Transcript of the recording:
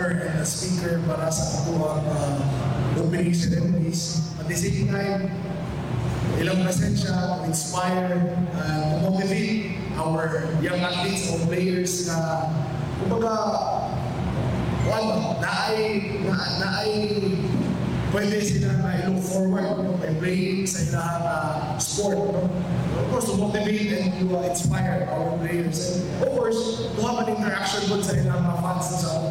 honor and a speaker para sa katuwang opening ceremonies. At the same time, ilang presensya to inspire, to motivate our young athletes or players na kumbaga na ay pwede sila na i-look forward by playing sa ilang sport. Of course, to motivate and to inspire our players. And of course, to have an interaction with sa ilang fans sa